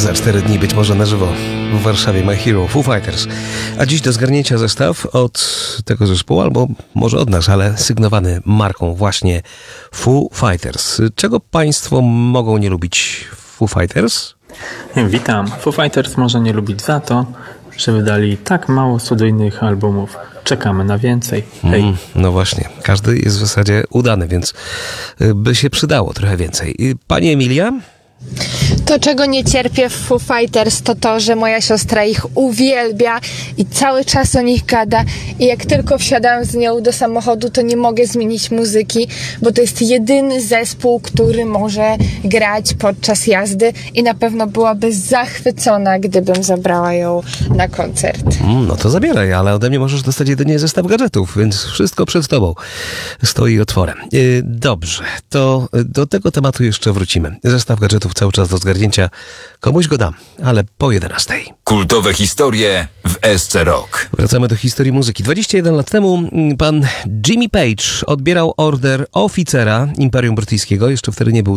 za 4 dni, być może na żywo w Warszawie My Hero, Foo Fighters. A dziś do zgarnięcia zestaw od tego zespołu, albo może od nas, ale sygnowany marką właśnie Foo Fighters. Czego państwo mogą nie lubić Foo Fighters? Witam. Foo Fighters może nie lubić za to, że wydali tak mało studyjnych albumów. Czekamy na więcej. Hej. No właśnie, każdy jest w zasadzie udany, więc by się przydało trochę więcej. Pani Emilia? To, czego nie cierpię w Foo Fighters, to to, że moja siostra ich uwielbia i cały czas o nich gada i jak tylko wsiadam z nią do samochodu, to nie mogę zmienić muzyki, bo to jest jedyny zespół, który może grać podczas jazdy i na pewno byłaby zachwycona, gdybym zabrała ją na koncert. No to zabieraj, ale ode mnie możesz dostać jedynie zestaw gadżetów, więc wszystko przed tobą stoi otworem. Dobrze, to do tego tematu jeszcze wrócimy. Zestaw gadżetów cały czas do zgarnięcia. Komuś go dam, ale po 11. Kultowe historie w SC Rock. Wracamy do historii muzyki. 21 lat temu pan Jimmy Page odbierał order oficera Imperium Brytyjskiego. Jeszcze wtedy nie był